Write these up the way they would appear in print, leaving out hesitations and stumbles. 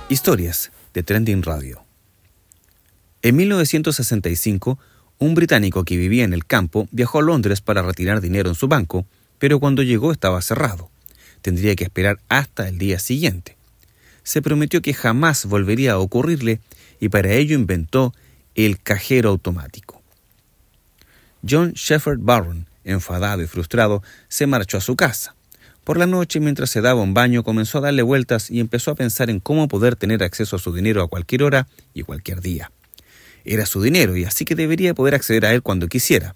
Historias de Trending Radio. En 1965, un británico que vivía en el campo viajó a Londres para retirar dinero en su banco, pero cuando llegó estaba cerrado. Tendría que esperar hasta el día siguiente. Se prometió que jamás volvería a ocurrirle y para ello inventó el cajero automático. John Shepherd Barron, enfadado y frustrado, se marchó a su casa. Por la noche, mientras se daba un baño, comenzó a darle vueltas y empezó a pensar en cómo poder tener acceso a su dinero a cualquier hora y cualquier día. Era su dinero y así que debería poder acceder a él cuando quisiera.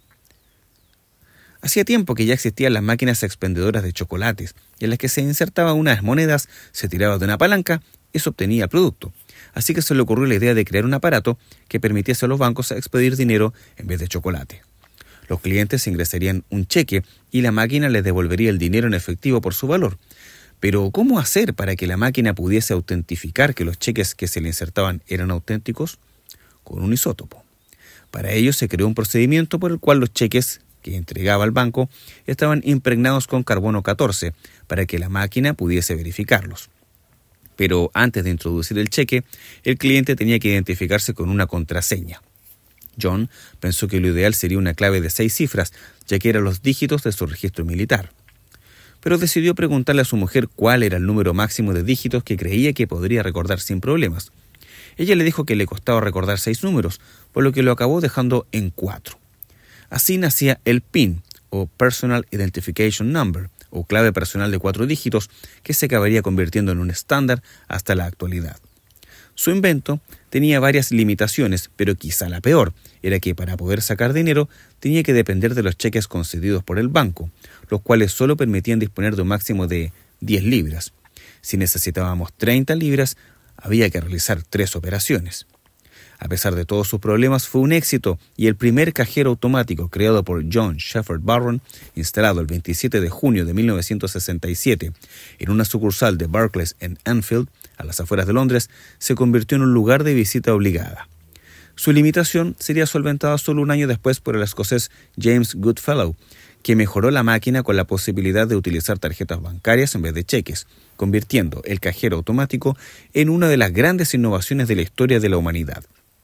Hacía tiempo que ya existían las máquinas expendedoras de chocolates, en las que se insertaban unas monedas, se tiraba de una palanca y se obtenía el producto. Así que se le ocurrió la idea de crear un aparato que permitiese a los bancos expedir dinero en vez de chocolate. Los clientes ingresarían un cheque y la máquina les devolvería el dinero en efectivo por su valor. Pero, ¿cómo hacer para que la máquina pudiese autentificar que los cheques que se le insertaban eran auténticos? Con un isótopo. Para ello se creó un procedimiento por el cual los cheques que entregaba el banco estaban impregnados con carbono 14 para que la máquina pudiese verificarlos. Pero antes de introducir el cheque, el cliente tenía que identificarse con una contraseña. John pensó que lo ideal sería una clave de 6 cifras, ya que eran los dígitos de su registro militar. Pero decidió preguntarle a su mujer cuál era el número máximo de dígitos que creía que podría recordar sin problemas. Ella le dijo que le costaba recordar 6 números, por lo que lo acabó dejando en 4. Así nacía el PIN, o Personal Identification Number, o clave personal de 4 dígitos, que se acabaría convirtiendo en un estándar hasta la actualidad. Su invento tenía varias limitaciones, pero quizá la peor era que para poder sacar dinero tenía que depender de los cheques concedidos por el banco, los cuales solo permitían disponer de un máximo de 10 libras. Si necesitábamos 30 libras, había que realizar 3 operaciones. A pesar de todos sus problemas, fue un éxito y el primer cajero automático creado por John Shepherd Barron, instalado el 27 de junio de 1967 en una sucursal de Barclays en Anfield, a las afueras de Londres, se convirtió en un lugar de visita obligada. Su limitación sería solventada solo un año después por el escocés James Goodfellow, que mejoró la máquina con la posibilidad de utilizar tarjetas bancarias en vez de cheques, convirtiendo el cajero automático en una de las grandes innovaciones de la historia de la humanidad.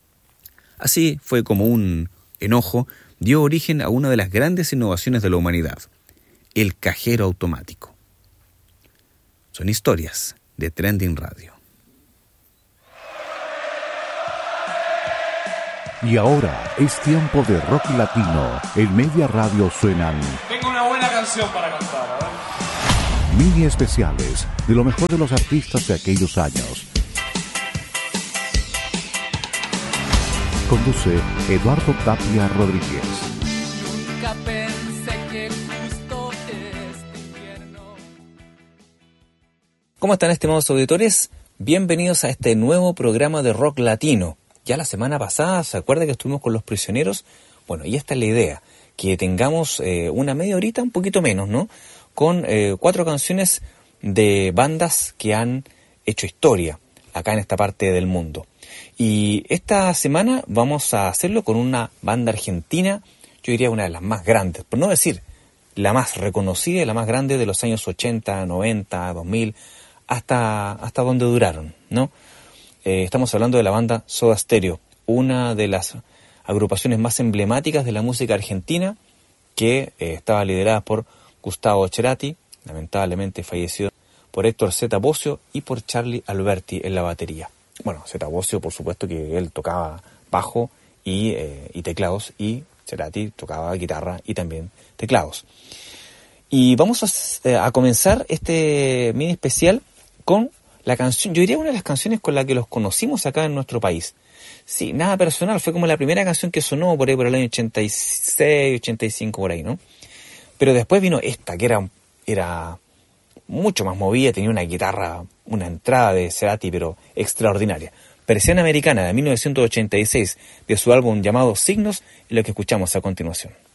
Así fue como un enojo dio origen a una de las grandes innovaciones de la humanidad, el cajero automático. Son historias de Trending Radio. Y ahora es tiempo de rock latino. En Media Radio suenan... Tengo una buena canción para cantar, a ver. Mini especiales de lo mejor de los artistas de aquellos años. Conduce Eduardo Tapia Rodríguez. Nunca pensé que justo este invierno... ¿Cómo están, estimados auditores? Bienvenidos a este nuevo programa de rock latino. Ya la semana pasada, ¿se acuerda que estuvimos con Los Prisioneros? Bueno, y esta es la idea, que tengamos una media horita, un poquito menos, ¿no? Con 4 canciones de bandas que han hecho historia acá en esta parte del mundo. Y esta semana vamos a hacerlo con una banda argentina, yo diría una de las más grandes, por no decir la más reconocida y la más grande de los años 80, 90, 2000, hasta donde duraron, ¿no? Estamos hablando de la banda Soda Stereo, una de las agrupaciones más emblemáticas de la música argentina, que estaba liderada por Gustavo Cerati, lamentablemente fallecido, por Héctor Z. Bossio y por Charlie Alberti en la batería. Bueno, Z. Bossio, por supuesto que él tocaba bajo y teclados, y Cerati tocaba guitarra y también teclados. Y vamos a comenzar este mini especial con la canción, yo diría una de las canciones con la que los conocimos acá en nuestro país. Sí, nada personal, fue como la primera canción que sonó por ahí por el año 86, 85 por ahí, ¿no? Pero después vino esta, que era mucho más movida, tenía una guitarra, una entrada de Cerati, pero extraordinaria. Persiana Americana de 1986, de su álbum llamado Signos, es lo que escuchamos a continuación.